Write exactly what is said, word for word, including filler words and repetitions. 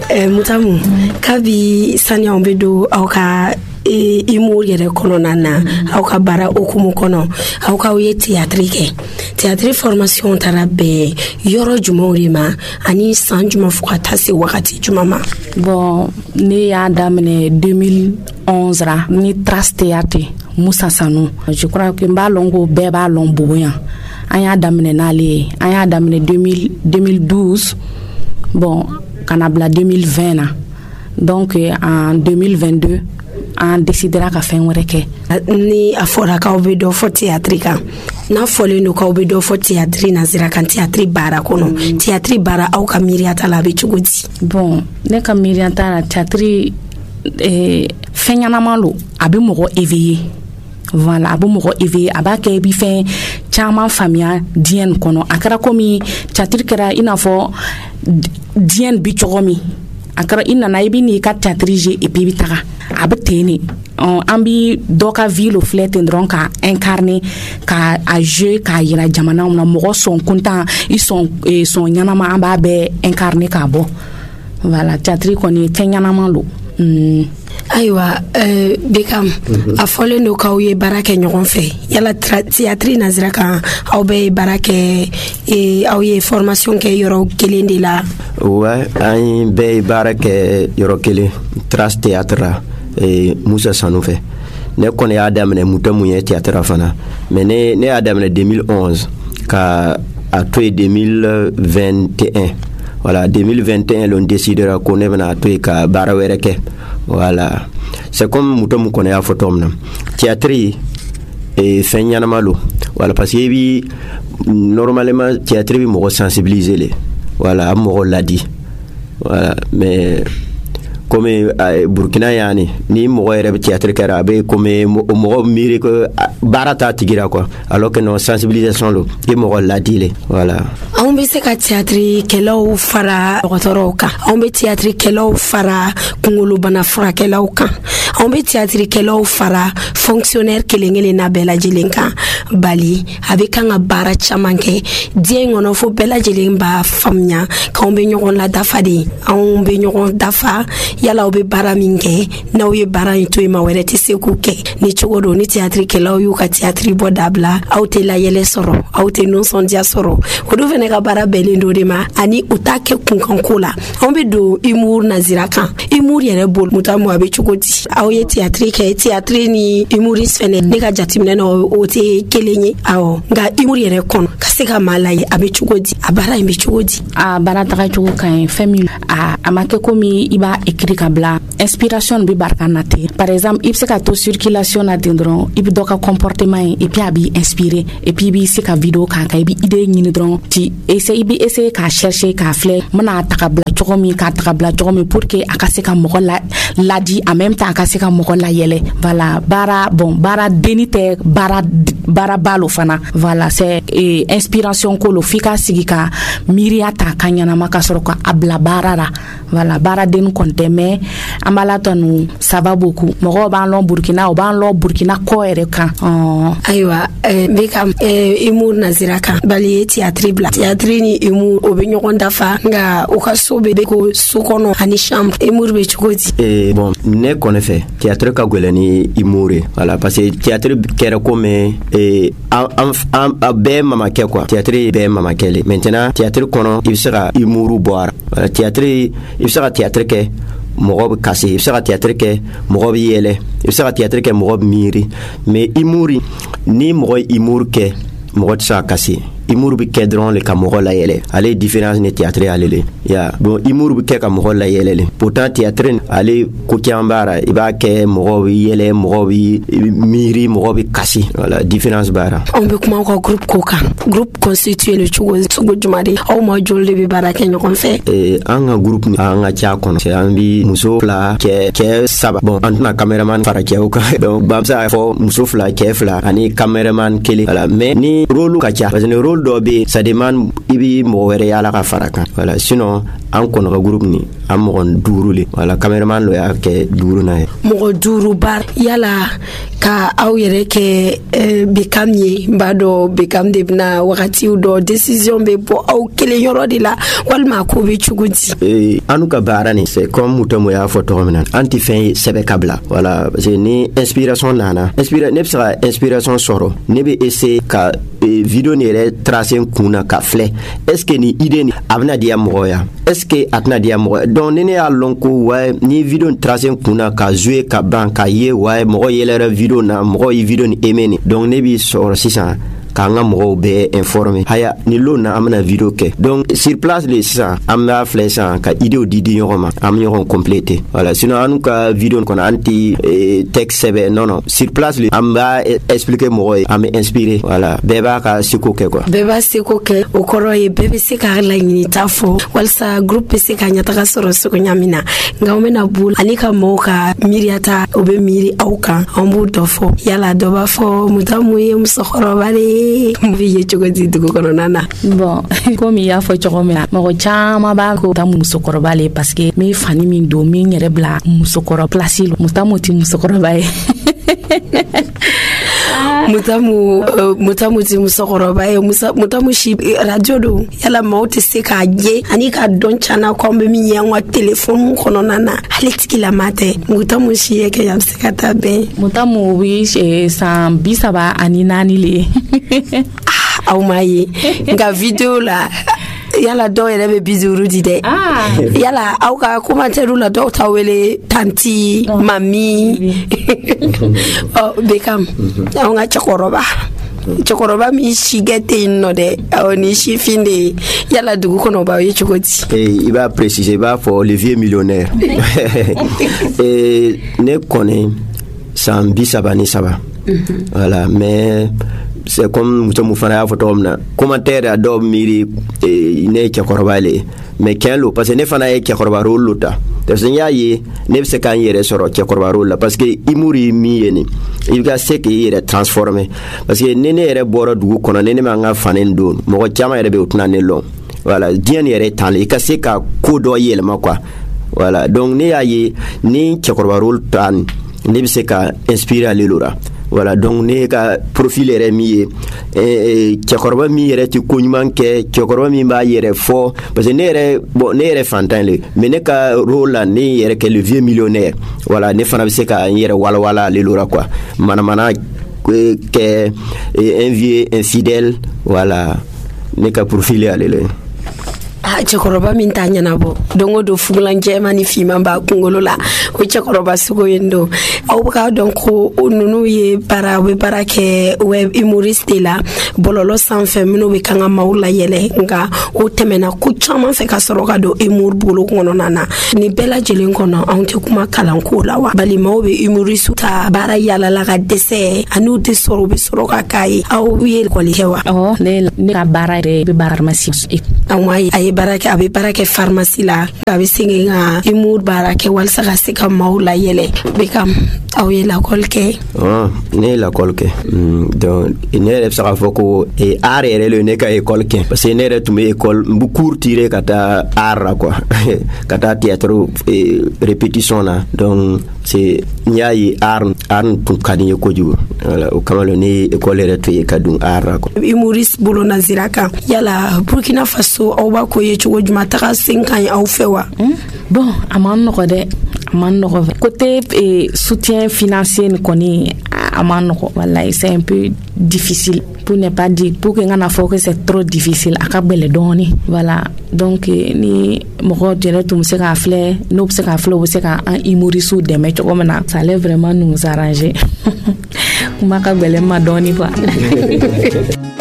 eh, Mutamu kabi sani on be do awka e imour yere kono nana awka bara okumu kono awka ye théâtre ke théâtre formation tarabe yoro jumorima ani sanjuma fukata se wakati jumama. Bon ni ya damne deux mille onze ra ni Trace Théâtre Moussa Sanou. Je crois que Mbalongo beba lomboyan aya damne nale aya damne deux mille douze. Bon kanabla deux mille vingt na. Donc en deux mille vingt-deux on décidera ka fen were ke ni afora ka obedo fo théâtre ka na fole no ka obedo fo théâtre na zira kan théâtre bara kono mm. théâtre bara au ka miriata la be chugudi. Bon ne ka miriata la théâtre eh fenyana malo abi mogo éveillé. Voilà abu mogo éveillé aba ke bi fen chama famia dien kono akara komi théâtre kera ina fo dien bi chogomi akara ina na ibi ni ka théâtre et puis bitaka abteni on ambi doka ville flet ndron ka incarner ka a jeu ka yira jamana na mogo son content ils sont et son yanama amba be incarner ka bo. Voilà théâtre koni kenyanama lo. Mm. Aywa euh Bekam mm-hmm. a fole no ka uye barake nyogon fe yala théâtre nazira kan aw be barake e aw ye formation ke yoro kelende la. Ouais ay be barake yoro kele Trace Théâtre et Moussa Sanou fait ne connais Adam ne mutamu ye théâtre fana mais ne ne Adam ne deux mille onze ka à deux mille vingt et un. Voilà deux mille vingt et un l'on décidera qu'on est venu à toi ka barawereke. Voilà c'est comme mutamu connais a photom na théâtre et fenyana malo. Voilà parce que bi normalement théâtre bi mo sensibiliser les. Voilà mo l'a dit. Voilà mais comme uh, Burkina yani ni mo yere théâtre karabe comme mo miri que barata tigira quoi alors que non sensibilisation lo et mo la dile. Voilà on be se ka théâtre kelo fara rotoroka on be théâtre kelo fara kungulu bana fra kelo kan on be théâtre kelo fara fonctionnaire kelengele na bela jilenka bali avec un bara chamanke dien ono fo bela jilemba famnya ka on be nyogon la dafadi on be nyogon dafa yala obe bara minge na oye bara into ma werete sekuke ni chogodo ni théâtre ke law yu ka théâtre bodabla auté la yele soro auté non son dia soro odo vene ka bara belendo de ma ani utake kunkankola ombe do imour nazira kan imour yere bol mutamu abe chogodi awoye théâtre ke théâtre ni imouris fene ne ka jatimne no ote kelenye awo nga imour yere kon kaseka malaye abe chogodi abara imbe chogodi a bara taka chogo kan famille a amake komi iba ekri kabla inspiration bi barkanate par exemple il se ka to circulation na dendron il do ka comportement et puis abi inspiré et puis bi se ka vidéo ka ka bi idée ni dron ti essayer bi essayer ka chercher ka flé mana takabla chokomi ka takabla chokomi pour que akase ka mo la la di en même temps akase ka mo la yele. Voilà bara bon bara denite bara bara balo fana. Voilà c'est eh, inspiration ko lo fika sigika miriata kanyana makasoro ka abla barara. Voilà bara den konte mais amala tonu ça va beaucoup mo ba lo Burkina o ba lo Burkina ko ere kan aywa Bekam imour nazira kan bali théâtre bla théâtre ni imour obenyo konda fa nga o ka sobe be ko sokono ani chambre imour be chukoti et bon ne connaît fait théâtre ka golani imouré. Voilà parce que théâtre kera comme et am am be mama ke quoi théâtre be mama kele maintenant théâtre kono il sera imourou boire théâtre il sera théâtre ke mogob kasi il sera théâtre ke mogob yele il sera théâtre ke mogob miri mais imouri ni mogob imour ke mogob sa kasi imour bi kedron le kamoro la yele ale différence ne théâtre alele ya bon imour bi ke kamoro la yele pourtant théâtre ale ko kiambara iba ke mogob yele mogob miri mogob kasi voilà différence bara on be kuma ko groupe koka groupe constitué le chugo sugo jumade o mo jolde bi bara ke nyokon fe eh anga groupe anga cha kono c'est ambi muso fla ke ke saba bon antna cameraman fara ke o ka donc bamsa fo muso fla ke fla ani cameraman kele voilà mais ni rôle ka cha parce que rôle dobe ça demande ibi mo wéré ala ka faraka. Voilà sinon an kɔnɔ ka groupe ni an mɔgɔ duuru le wala cameraman lo y'a kɛ duuru na ye mɔgɔ duuru bar yala ka aw yɛrɛ kɛ eh, Bekam ye n b'a dɔn Bekam de bena wagatiw dɔ décision be bɔ aw kelen yɔrɔ de la walima ko be cogo di eh, anu ka baara ni c'est comme Mutamu y'a fɔ tɔgɔ min na an ti fɛn ye sɛbɛ ka bila voilà parce que ni inspiration nana inspira ne bɛ se ka inspiration sɔrɔ ne bɛ essayer ka eh, video ni yɛrɛ tracer kun na ka filɛ est ce que ni idée ni a bɛna diya mɔgɔ ya est ce que a tɛna diya mɔgɔ donc ni ne y'a lɔn ko ouais ni video ni tracer kun na ka jouer ka ban ka ye ouais mɔgɔ yɛlɛra video na mɔgɔ ye video ni aimé ni donc ne b'i sɔrɔ sisan k'an ka mɔgɔw bɛɛ informer haya ni lo na an bɛna video kɛ donc sur place le sisan an b'a filɛ sisan ka idéw di di ɲɔgɔn ma an bɛ ɲɔgɔn compléter voilà sinon an ka video kɔnɔ an ti eh, texte sɛbɛn non non sur place le an b'a expliquer mɔgɔ ye an bɛ inspirer voilà bɛɛ b'a ka seko kɛ quoi bɛɛ b'a seko kɛ o kɔrɔ ye bɛɛ bɛ se ka laɲini ta fɔ walasa groupe bɛ se ka ɲɛtaga sɔrɔ sogo ɲa min na nka an bɛna bolo ani ka mɔgɔw ka miiriyata o bɛ miiri aw kan an b'o dɔ fɔ yala dɔ b'a fɔ Mutamu ye musokɔrɔba de mbi ye cogo di dugu kɔnɔna na bon comme il y a fɔ cogo min na mɔgɔ caman b'a ko Mutamu musokɔrɔba le parce que min fani min don min yɛrɛ bila musokɔrɔ place lo Mutamu ti musokɔrɔba ye Mutamu uh, Mutamu ti musokɔrɔba ye Mutamu si radio do yala maaw tɛ se k'a ye ani ka dɔn cana ko an bɛ min ye an ka téléphone kɔnɔna na ale tigilama tɛ Mutamu si ye kɛ a bɛ se ka taa bɛn Mutamu bi san bi saba ani naani le aw m'a ye nka video la yala dɔw yɛrɛ bɛ bi duuru di dɛ yala aw ka commentaire la dɔw ta wele tanti mami ɔ Bekam anw ka cɛkɔrɔba cɛkɔrɔba min si kɛ tɛ yen nɔ dɛ awɔ ni sifin de ye yala dugu kɔnɔ b'aw ye cogo di i b'a préciser i b'a fɔ le vieux millionnaire ne kɔni san bi saba ni saba voilà mais c'est comme Mutamu fana y'a fɔ tɔgɔ min na commentaire a dɔw miiri ne ye cɛkɔrɔba le mais tiɲɛ lo parce que ne fana ye cɛkɔrɔba rôle lo ta parce que n y'a ye ne bɛ se k'an yɛrɛ sɔrɔ cɛkɔrɔba rôle la parce que humour ye min ye nin i ka se k'i yɛrɛ transformer parce que ni ne yɛrɛ bɔra dugu kɔnɔ ni ne m'an ka fani don mɔgɔ caman yɛrɛ bɛ o tɛna ne lɔn voilà diɲɛ nin yɛrɛ tan le i ka se ka ko dɔ yɛlɛma quoi voilà donc ne y'a ye ni cɛkɔrɔba rôle ta ne bɛ se ka inspirer ale lo la voilà donc ne ka profil yɛrɛ min ye eh, cɛkɔrɔba min yɛrɛ ti ko ɲuman kɛ cɛkɔrɔba min b'a yɛrɛ fɔ parce que ne yɛrɛ bon ne yɛrɛ fantan le mais ne ka rôle la ne yɛrɛ kɛ le vieux millionnaire voilà ne fana bɛ se ka n yɛrɛ walawala ale lo la quoi manamana kɛ un vieux infidèle voilà ne ka profil ye ale le ah cɛkɔrɔba min t'a ɲɛnabɔ don o don fugulan jɛman ni fiman b'a kunkolo la o cɛkɔrɔba sugu yen don aw bɛ k'a dɔn ko ninnu ye baara u bɛ baara kɛ web humoriste de la bɔlɔlɔ sanfɛ minnu bɛ kan ka maaw layɛlɛ nka o tɛmɛna ko caman fɛ ka sɔrɔ ka don humour bolo kɔnɔna na nin bɛɛ lajɛlen kɔnɔ anw tɛ kuma kalanko la wa bali maaw bɛ humoriste ta baara yalala ka dɛsɛ ani u tɛ sɔrɔ u bɛ sɔrɔ ka k'a ye aw ye école kɛ wa awɔ ne ne ka baara yɛrɛ bɛ baara pharmacie anw a ye baara kɛ a bɛ baara kɛ pharmacie la a bɛ segin ka humour baara kɛ walasa ka se ka maaw layɛlɛ Bekam aw ye lakɔli kɛ ah ne ye lakɔli kɛ donc ne yɛrɛ bɛ se k'a fɔ ko art yɛrɛ le ne ka école kɛ parce que ne yɛrɛ tun bɛ école n bɛ cours tirer ka taa art la quoi ka taa théâtre répétition na donc c'est n y'a ye art art tun ka di n ye kojugu voilà o kama ne ye école yɛrɛ to ye ka dun art la quoi humoriste bolo nazira kan yala Burkina Faso aw b'a ko ye cogo juma taga sen kan ye aw fɛ wa bon a man nɔgɔ dɛ a man nɔgɔ côté eh, soutien financier ni kɔni a man nɔgɔ wallahi c'est un peu difficile pour ne pas dire pour que n kana fɔ que c'est trop difficile a ka gbɛlɛ dɔɔni voilà donc ni mɔgɔ yɛrɛ tun bɛ se k'a filɛ n'o bɛ se k'a filɛ o bɛ se ka an humoriste dɛmɛ cogo min na ça allait vraiment nous arranger kuma ka gbɛlɛ ma dɔɔni quoi